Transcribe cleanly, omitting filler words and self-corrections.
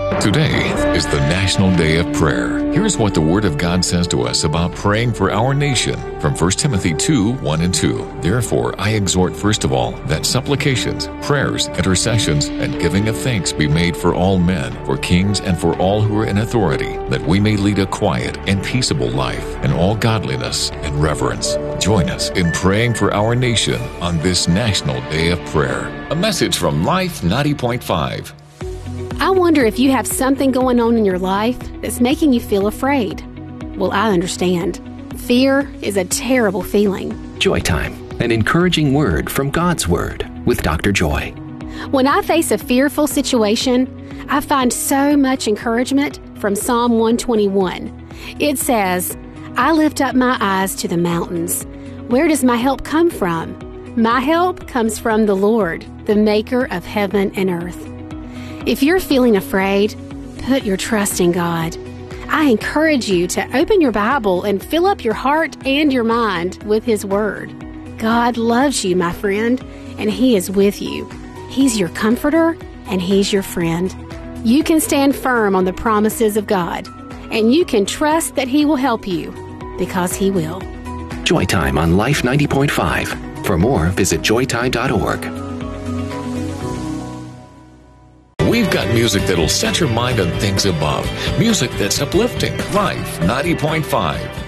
Today is the National Day of Prayer. Here's what the Word of God says to us about praying for our nation from 1 Timothy 2:1-2. Therefore, I exhort first of all that supplications, prayers, intercessions, and giving of thanks be made for all men, for kings, and for all who are in authority, that we may lead a quiet and peaceable life in all godliness and reverence. Join us in praying for our nation on this National Day of Prayer. A message from Life 90.5. I wonder if you have something going on in your life that's making you feel afraid. Well, I understand. Fear is a terrible feeling. Joy Time, an encouraging word from God's Word with Dr. Joy. When I face a fearful situation, I find so much encouragement from Psalm 121. It says, I lift up my eyes to the mountains. Where does my help come from? My help comes from the Lord, the maker of heaven and earth. If you're feeling afraid, put your trust in God. I encourage you to open your Bible and fill up your heart and your mind with His Word. God loves you, my friend, and He is with you. He's your comforter, and He's your friend. You can stand firm on the promises of God, and you can trust that He will help you, because He will. Joy Time on Life 90.5. For more, visit joytime.org. We've got music that'll set your mind on things above. Music that's uplifting. Life 90.5.